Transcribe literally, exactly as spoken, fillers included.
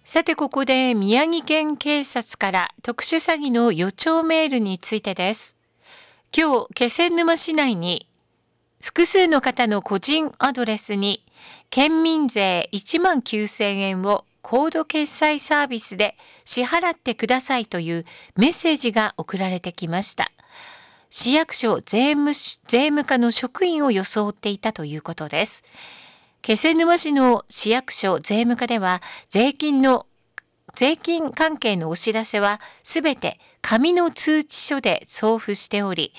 さてここで宮城県警察から特殊詐欺の予兆メールについてです。今日気仙沼市内に複数の方の個人アドレスに県民税いちまんきゅうせんえんをコード決済サービスで支払ってくださいというメッセージが送られてきました。市役所税務、税務課の職員を装っていたということです。気仙沼市の市役所税務課では税金の税金関係のお知らせはすべて紙の通知書で送付しており、